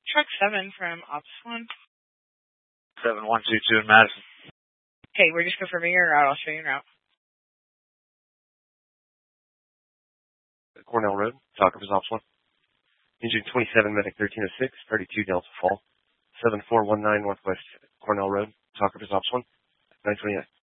Truck 7 from Ops 1. 7122 in Madison. Okay, we're just confirming your route. I'll show you your route. Cornell Road, Talker is Ops 1. Engine 27, Medic 1306, 32 Delta Fall. 7419 Northwest Cornell Road, Talker is Ops 1. 929.